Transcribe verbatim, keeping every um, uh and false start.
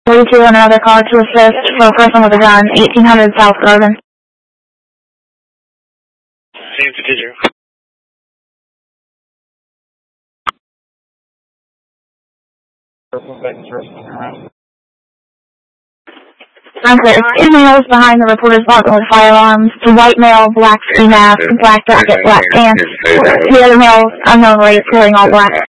forty-two and another car to assist for a person with a gun, eighteen hundred South Garden. Same to teacher. Okay, two males behind the reporter's bottom with firearms. The white male, black ski mask, black jacket, black pants. The other male, unknown race, wearing all black.